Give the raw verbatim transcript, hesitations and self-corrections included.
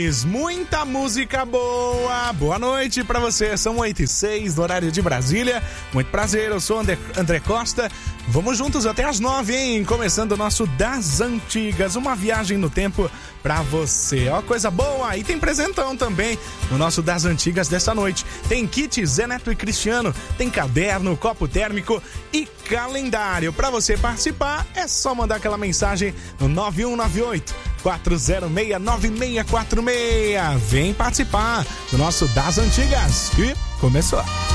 Mendes, muita música boa. Boa noite pra você, são oito e seis do horário de Brasília. Muito prazer, eu sou André, André Costa. Vamos juntos até as nove, hein? Começando o nosso Das Antigas, uma viagem no tempo pra você. Ó, coisa boa! E tem presentão também no nosso Das Antigas dessa noite. Tem kit Zé Neto e Cristiano, tem caderno, copo térmico e calendário. Pra você participar, é só mandar aquela mensagem no nove um nove oito, quatro zero seis, nove seis quatro seis. Vem participar do nosso Das Antigas, que começou.